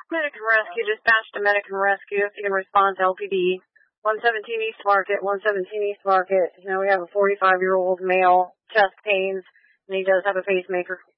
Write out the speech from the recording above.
Medic and Rescue, dispatch to Medic and Rescue if you can respond to LPD. 117 East Market, 117 East Market. We have a 45-year-old male, chest pains, and he does have a pacemaker.